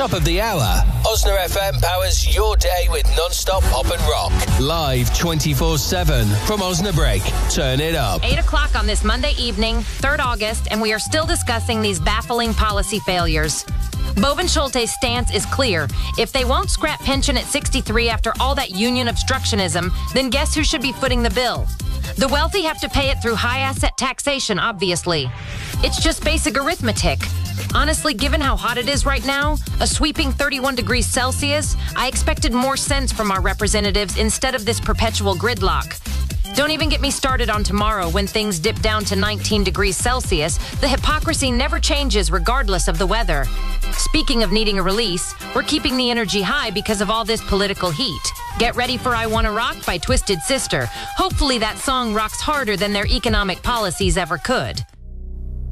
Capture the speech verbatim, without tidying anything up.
top of the hour, Osna F M powers your day with non-stop pop and rock. Live twenty-four seven from Osnabrück. Turn it up. eight o'clock on this Monday evening, third of August, and we are still discussing these baffling policy failures. Bovin Schulte's stance is clear. If they won't scrap pension at sixty-three after all that union obstructionism, then guess who should be footing the bill? The wealthy have to pay it through high asset taxation, obviously. It's just basic arithmetic. Honestly, given how hot it is right now, a sweeping thirty-one degrees Celsius, I expected more sense from our representatives instead of this perpetual gridlock. Don't even get me started on tomorrow when things dip down to nineteen degrees Celsius. The hypocrisy never changes regardless of the weather. Speaking of needing a release, we're keeping the energy high because of all this political heat. Get ready for I Wanna Rock by Twisted Sister. Hopefully that song rocks harder than their economic policies ever could.